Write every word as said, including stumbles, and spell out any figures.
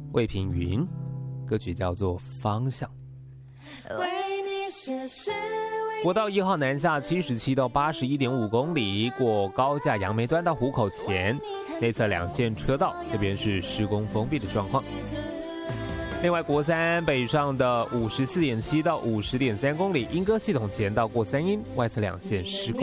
魏平云，歌曲叫做《方向》。国道一号南下七十七到八十一点五公里，过高架杨梅端到湖口前，内侧两线车道这边是施工封闭的状况。另外，国三北上的五十四点七到五十点三公里，莺歌系统前到过三莺，外侧两线施工。